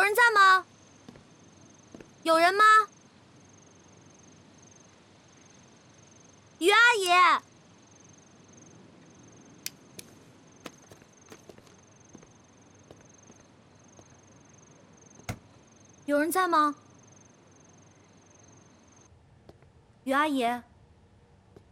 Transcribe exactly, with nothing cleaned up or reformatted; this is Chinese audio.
人在吗？有人吗？于阿姨，有人在吗？于阿姨。